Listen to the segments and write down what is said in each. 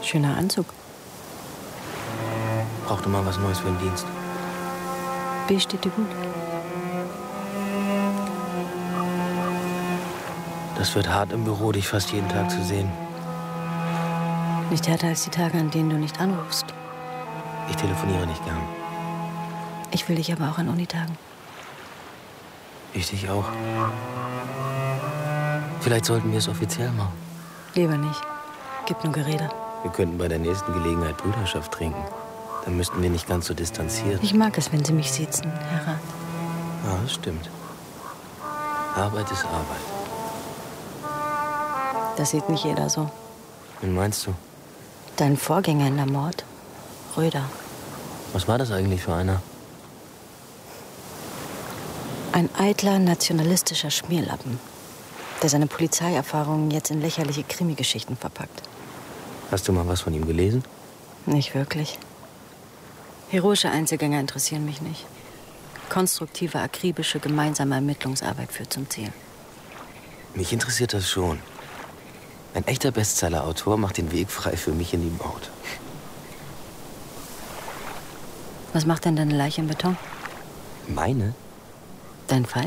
Schöner Anzug. Brauchte mal was Neues für den Dienst. B steht dir gut. Das wird hart im Büro, dich fast jeden Tag zu sehen. Nicht härter als die Tage, an denen du nicht anrufst. Ich telefoniere nicht gern. Ich will dich aber auch an Unitagen. Ich dich auch. Vielleicht sollten wir es offiziell machen. Lieber nicht. Gibt nur Gerede. Wir könnten bei der nächsten Gelegenheit Brüderschaft trinken. Dann müssten wir nicht ganz so distanziert. Ich mag es, wenn Sie mich siezen, Herr Rat. Ja, das stimmt. Arbeit ist Arbeit. Das sieht nicht jeder so. Wen meinst du? Dein Vorgänger in der Mord, Röder. Was war das eigentlich für einer? Ein eitler, nationalistischer Schmierlappen, der seine Polizeierfahrungen jetzt in lächerliche Krimi-Geschichten verpackt. Hast du mal was von ihm gelesen? Nicht wirklich. Heroische Einzelgänger interessieren mich nicht. Konstruktive, akribische, gemeinsame Ermittlungsarbeit führt zum Ziel. Mich interessiert das schon. Ein echter Bestseller-Autor macht den Weg frei für mich in die Maut. Was macht denn deine Leiche im Beton? Meine? Dein Fall?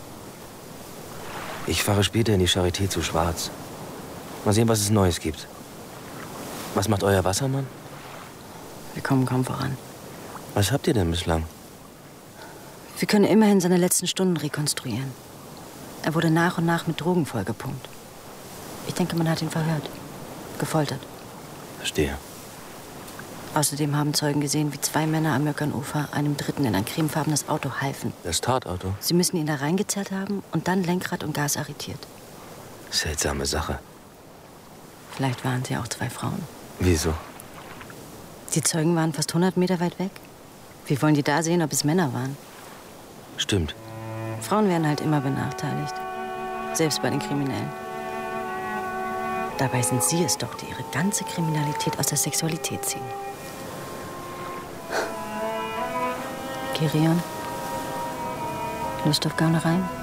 Ich fahre später in die Charité zu Schwarz. Mal sehen, was es Neues gibt. Was macht euer Wassermann? Wir kommen kaum voran. Was habt ihr denn bislang? Wir können immerhin seine letzten Stunden rekonstruieren. Er wurde nach und nach mit Drogen vollgepumpt. Ich denke, man hat ihn verhört. Gefoltert. Verstehe. Außerdem haben Zeugen gesehen, wie 2 Männer am Möckernufer einem Dritten in ein cremefarbenes Auto halfen. Das Tatauto? Sie müssen ihn da reingezerrt haben und dann Lenkrad und Gas arretiert. Seltsame Sache. Vielleicht waren sie auch 2 Frauen. Wieso? Die Zeugen waren fast 100 Meter weit weg. Wie wollen die da sehen, ob es Männer waren? Stimmt. Frauen werden halt immer benachteiligt. Selbst bei den Kriminellen. Dabei sind sie es doch, die ihre ganze Kriminalität aus der Sexualität ziehen. Kirion, Lust auf Gaunereien?